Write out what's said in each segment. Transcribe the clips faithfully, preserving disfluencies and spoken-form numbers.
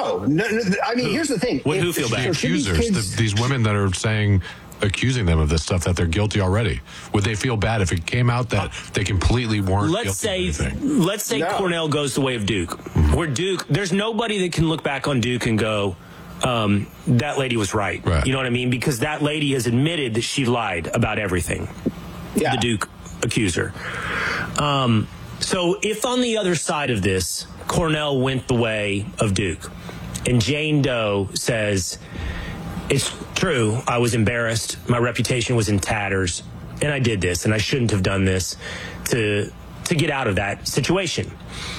No, no, no I mean, who? here's the thing. Would who feel bad? The accusers, kids, the, these women that are saying, accusing them of this stuff, that they're guilty already. Would they feel bad if it came out that they completely weren't let's guilty say, of anything? Let's say no. Cornell goes the way of Duke. Mm-hmm. Where Duke, there's nobody that can look back on Duke and go, um, that lady was right. right. You know what I mean? Because that lady has admitted that she lied about everything. Yeah. The Duke accuser. Um, so if on the other side of this, Cornell went the way of Duke, and Jane Doe says, it's true, I was embarrassed, my reputation was in tatters, and I did this, and I shouldn't have done this to to get out of that situation.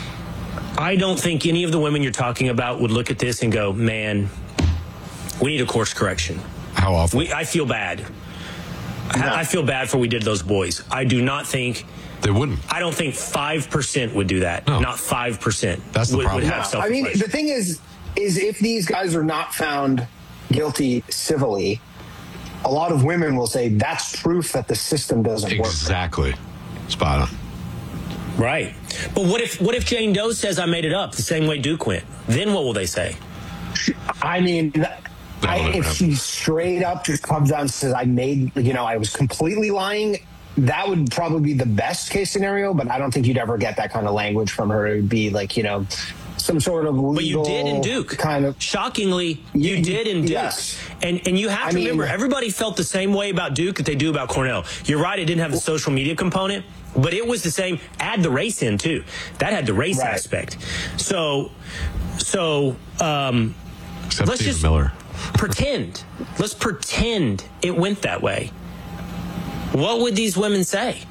I don't think any of the women you're talking about would look at this and go, man, we need a course correction. How awful. We, I feel bad. No. I, I feel bad for we did those boys. I do not think... They wouldn't. I don't think five percent would do that. No. Not five percent. That's the would, problem. Would have no, I mean, the thing is, is if these guys are not found guilty civilly, a lot of women will say that's proof that the system doesn't work. Exactly. Spot on. Right. But what if what if Jane Doe says I made it up the same way Duke went? Then what will they say? I mean, I, if she straight up just comes down and says I made, you know, I was completely lying, that would probably be the best case scenario, but I don't think you'd ever get that kind of language from her. It would be like, you know, some sort of legal... But you did in Duke. Kind of. Shockingly, you, you did in Duke. Yes. And and you have I to mean, remember, everybody felt the same way about Duke that they do about Cornell. You're right, it didn't have the social media component, but it was the same. Add the race in, too. That had the race right. aspect. So, so um, Except let's Steve just Miller. pretend. Let's pretend it went that way. What would these women say?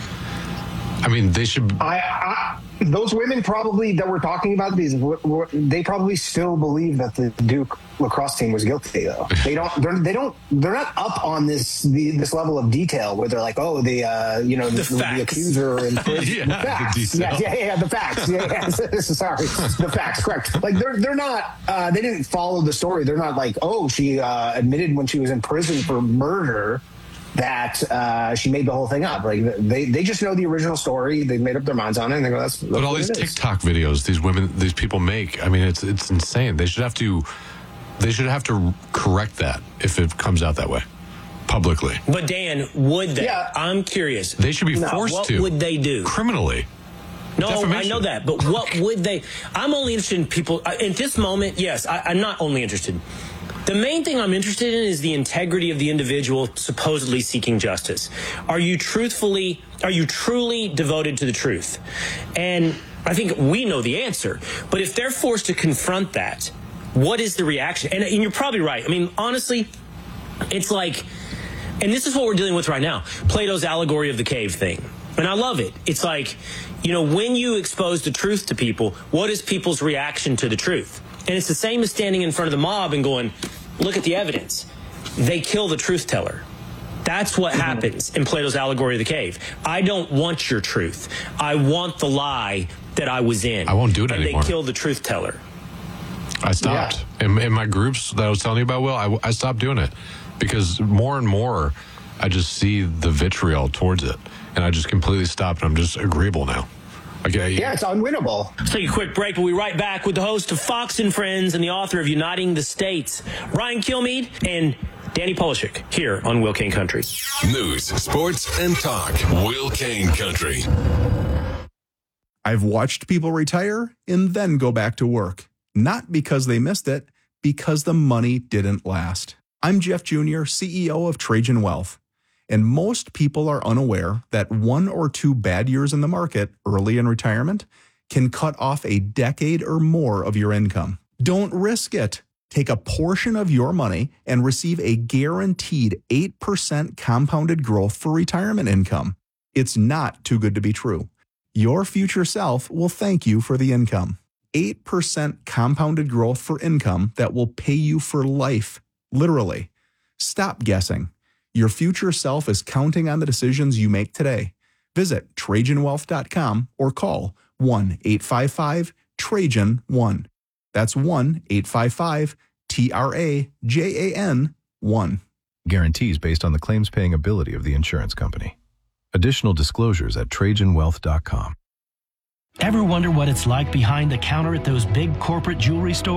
I mean, they should... I, I, those women probably that we're talking about, these, they probably still believe that the Duke lacrosse team was guilty, though. They don't, they're, they don't, they're not up on this, the, this level of detail where they're like, oh, the, uh, you know, the, the, the accuser and yeah, the facts. the yeah, yeah, yeah, the facts. Yeah, yeah. Sorry, the facts, correct. Like they're, they're not, uh, they didn't follow the story. They're not like, oh, she uh, admitted when she was in prison for murder that uh, she made the whole thing up. Like they, they just know the original story. They made up their minds on it, and they go, "That's." that's but all these TikTok videos these women, these people make. I mean, it's it's insane. They should have to, they should have to correct that if it comes out that way, publicly. But Dan, would they? Yeah. I'm curious. They should be No, forced what to. What would they do Criminally. No, Defamation. I know that, but what would they? I'm only interested in people. Uh, at this moment, yes, I, I'm not only interested. The main thing I'm interested in is the integrity of the individual supposedly seeking justice. Are you truthfully, are you truly devoted to the truth? And I think we know the answer. But if they're forced to confront that, what is the reaction? And, and you're probably right. I mean, honestly, it's like, and this is what we're dealing with right now, Plato's allegory of the cave thing. And I love it. It's like, you know, when you expose the truth to people, what is people's reaction to the truth? And it's the same as standing in front of the mob and going, look at the evidence. They kill the truth teller. That's what happens in Plato's allegory of the cave. I don't want your truth. I want the lie that I was in. I won't do it and anymore. They kill the truth teller. I stopped. Yeah. In, in my groups that I was telling you about, Will, I, I stopped doing it because more and more I just see the vitriol towards it. And I just completely stopped. And I'm just agreeable now. Okay. Yeah, it's unwinnable. Let's take a quick break. We'll be right back with the host of Fox and Friends and the author of Uniting the States, Ryan Kilmeade, and Danny Polishek, here on Will Kane Country. News, sports, and talk. Will Kane Country. I've watched people retire and then go back to work. Not because they missed it, because the money didn't last. I'm Jeff Junior, C E O of Trajan Wealth. And most people are unaware that one or two bad years in the market early in retirement can cut off a decade or more of your income. Don't risk it. Take a portion of your money and receive a guaranteed eight percent compounded growth for retirement income. It's not too good to be true. Your future self will thank you for the income. eight percent compounded growth for income that will pay you for life, literally. Stop guessing. Your future self is counting on the decisions you make today. Visit Trajan Wealth dot com or call one eight five five Trajan one. That's one eight five five T R A J A N one. Guarantees based on the claims paying ability of the insurance company. Additional disclosures at Trajan Wealth dot com. Ever wonder what it's like behind the counter at those big corporate jewelry stores?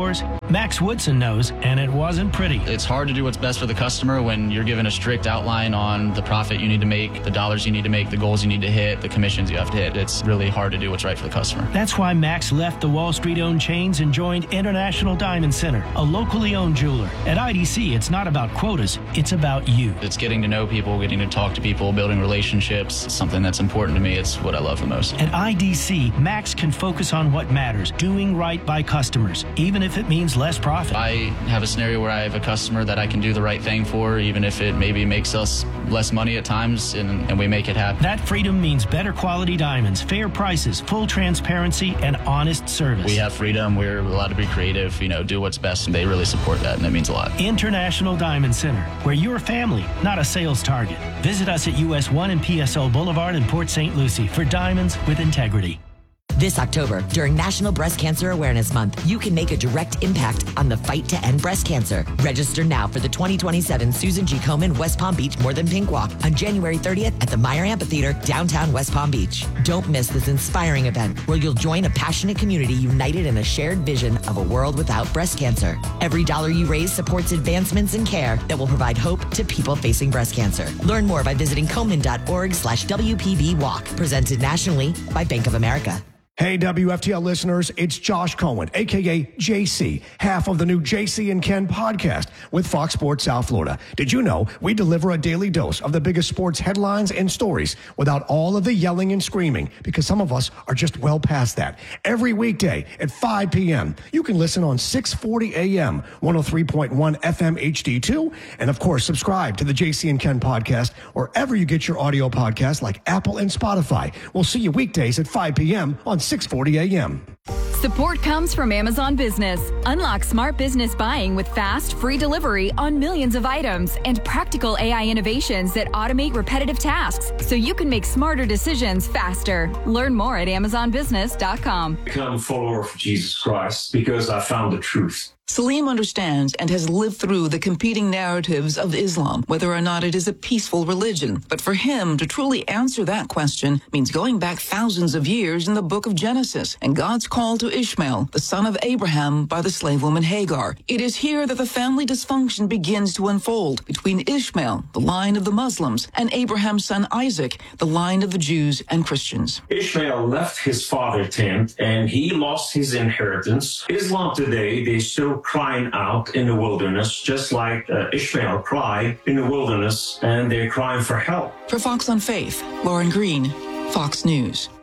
Max Woodson knows, and it wasn't pretty. It's hard to do what's best for the customer when you're given a strict outline on the profit you need to make, the dollars you need to make, the goals you need to hit, the commissions you have to hit. It's really hard to do what's right for the customer. That's why Max left the Wall Street-owned chains and joined International Diamond Center, a locally owned jeweler. At I D C, it's not about quotas, it's about you. It's getting to know people, getting to talk to people, building relationships. It's something that's important to me. It's what I love the most. At I D C, Max can focus on what matters, doing right by customers, even if it means less profit. I have a scenario where I have a customer that I can do the right thing for, even if it maybe makes us less money at times, and, and we make it happen. That freedom means better quality diamonds, fair prices, full transparency, and honest service. We have freedom. We're allowed to be creative, you know, do what's best, and they really support that, and that means a lot. International Diamond Center, where you're a family, not a sales target. Visit us at U S one and P S O Boulevard in Port Saint Lucie for diamonds with integrity. This October, during National Breast Cancer Awareness Month, you can make a direct impact on the fight to end breast cancer. Register now for the twenty twenty-seven Susan G. Komen West Palm Beach More Than Pink Walk on January thirtieth at the Meyer Amphitheater, downtown West Palm Beach. Don't miss this inspiring event where you'll join a passionate community united in a shared vision of a world without breast cancer. Every dollar you raise supports advancements in care that will provide hope to people facing breast cancer. Learn more by visiting Komen.org slash WPB Walk. Presented nationally by Bank of America. Hey, W F T L listeners, it's Josh Cohen, a k a. J C, half of the new J C and Ken podcast with Fox Sports South Florida. Did you know we deliver a daily dose of the biggest sports headlines and stories without all of the yelling and screaming, because some of us are just well past that. Every weekday at five p.m., you can listen on six forty a.m., one oh three point one F M H D two, and of course, subscribe to the J C and Ken podcast wherever you get your audio podcasts like Apple and Spotify. We'll see you weekdays at five p.m. on six forty a.m. Support comes from Amazon Business. Unlock smart business buying with fast, free delivery on millions of items and practical A I innovations that automate repetitive tasks so you can make smarter decisions faster. Learn more at amazon business dot com. Become a follower of Jesus Christ because I found the truth. Salim understands and has lived through the competing narratives of Islam, whether or not it is a peaceful religion. But for him to truly answer that question means going back thousands of years in the book of Genesis and God's call to Ishmael, the son of Abraham, by the slave woman Hagar. It is here that the family dysfunction begins to unfold between Ishmael, the line of the Muslims, and Abraham's son Isaac, the line of the Jews and Christians. Ishmael left his father's tent and he lost his inheritance. Islam today, they still crying out in the wilderness, just like uh, Ishmael cried in the wilderness, and they're crying for help. For Fox on Faith, Lauren Green, Fox News.